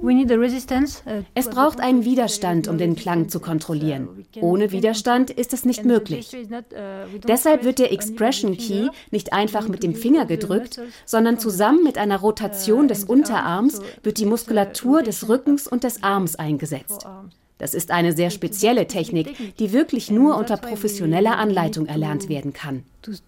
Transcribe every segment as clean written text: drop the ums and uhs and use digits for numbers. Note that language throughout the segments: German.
Es braucht einen Widerstand, um den Klang zu kontrollieren. Ohne Widerstand ist es nicht möglich. Deshalb wird der Expression Key nicht einfach mit dem Finger gedrückt, sondern zusammen mit einer Rotation des Unterarms wird die Muskulatur des Rückens und des Arms eingesetzt. Das ist eine sehr spezielle Technik, die wirklich nur unter professioneller Anleitung erlernt werden kann.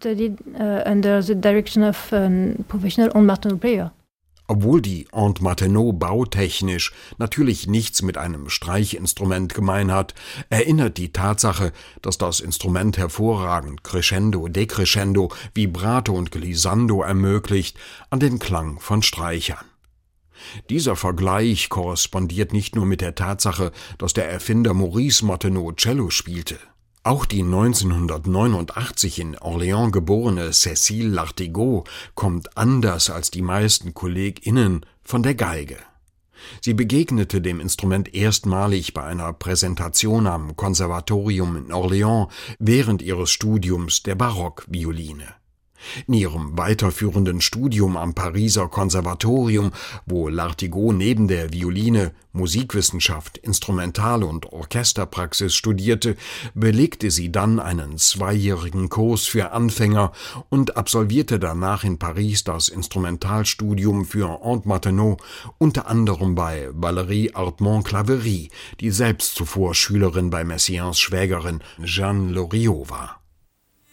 Obwohl die Aunt Martenot bautechnisch natürlich nichts mit einem Streichinstrument gemein hat, erinnert die Tatsache, dass das Instrument hervorragend Crescendo, Decrescendo, Vibrato und Glissando ermöglicht, an den Klang von Streichern. Dieser Vergleich korrespondiert nicht nur mit der Tatsache, dass der Erfinder Maurice Martenot Cello spielte. Auch die 1989 in Orléans geborene Cécile Lartigot kommt anders als die meisten KollegInnen von der Geige. Sie begegnete dem Instrument erstmalig bei einer Präsentation am Konservatorium in Orléans während ihres Studiums der Barockvioline. In ihrem weiterführenden Studium am Pariser Konservatorium, wo Lartigot neben der Violine Musikwissenschaft, Instrumental- und Orchesterpraxis studierte, belegte sie dann einen 2-jährigen Kurs für Anfänger und absolvierte danach in Paris das Instrumentalstudium für Aunt Martenot, unter anderem bei Valérie Hartmann-Claverie, die selbst zuvor Schülerin bei Messiaens Schwägerin Jeanne Loriot war.